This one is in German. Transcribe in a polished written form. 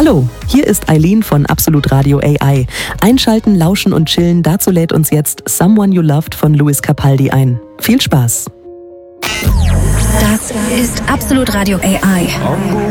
Hallo, hier ist Eileen von Absolut Radio AI. Einschalten, lauschen und chillen, dazu lädt uns jetzt Someone You Loved von Lewis Capaldi ein. Viel Spaß! Das ist Absolut Radio AI.